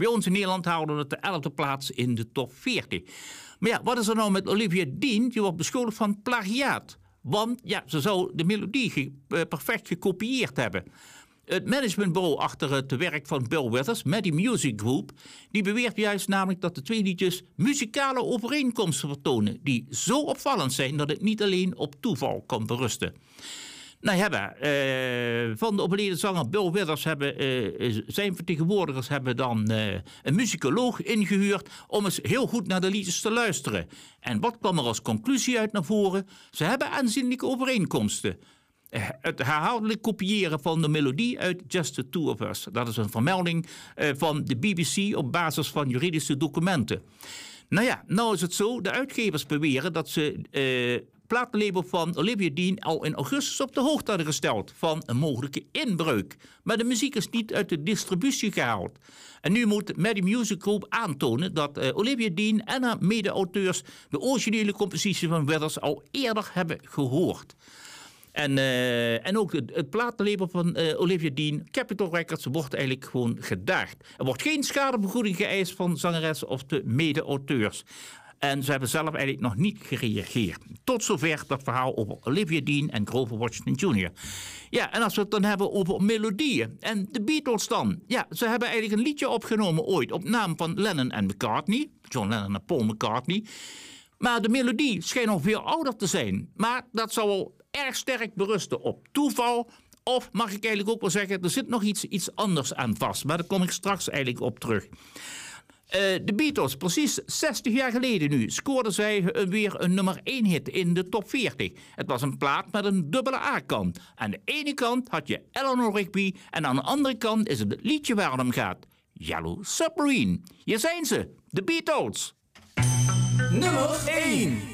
Bij ons in Nederland haalde het de 11e plaats in de top 40. Maar ja, wat is er nou met Olivia Dean? Die wordt beschuldigd van plagiaat. Want ja, ze zou de melodie perfect gekopieerd hebben. Het managementbureau achter het werk van Bill Withers, Medi Music Group, die beweert juist namelijk dat de twee liedjes muzikale overeenkomsten vertonen, die zo opvallend zijn dat het niet alleen op toeval kan berusten. Nou van de overleden zanger Bill Withers zijn vertegenwoordigers hebben dan een muzikoloog ingehuurd om eens heel goed naar de liedjes te luisteren. En wat kwam er als conclusie uit naar voren? Ze hebben aanzienlijke overeenkomsten. Het herhaaldelijk kopiëren van de melodie uit Just the Two of Us. Dat is een vermelding van de BBC op basis van juridische documenten. Nou ja, nou is het zo. De uitgevers beweren dat ze platenlabel van Olivia Dean al in augustus op de hoogte hadden gesteld van een mogelijke inbreuk. Maar de muziek is niet uit de distributie gehaald. En nu moet Medi Music Group aantonen dat Olivia Dean en haar mede-auteurs de originele compositie van Withers al eerder hebben gehoord. En ook het platenlabel van Olivia Dean, Capitol Records, wordt eigenlijk gewoon gedaagd. Er wordt geen schadevergoeding geëist van zangeres of de mede-auteurs. En ze hebben zelf eigenlijk nog niet gereageerd. Tot zover dat verhaal over Olivia Dean en Grover Washington Jr. Ja, en als we het dan hebben over melodieën en de Beatles dan. Ja, ze hebben eigenlijk een liedje opgenomen ooit op naam van Lennon en McCartney. John Lennon en Paul McCartney. Maar de melodie schijnt nog veel ouder te zijn. Maar dat zou wel erg sterk berusten op toeval. Of mag ik eigenlijk ook wel zeggen, er zit nog iets anders aan vast. Maar daar kom ik straks eigenlijk op terug. De Beatles, precies 60 jaar geleden nu, scoorden zij weer een nummer 1 hit in de top 40. Het was een plaat met een dubbele A-kant. Aan de ene kant had je Eleanor Rigby en aan de andere kant is het liedje waar het om gaat. Yellow Submarine. Hier zijn ze, de Beatles. Nummer 1.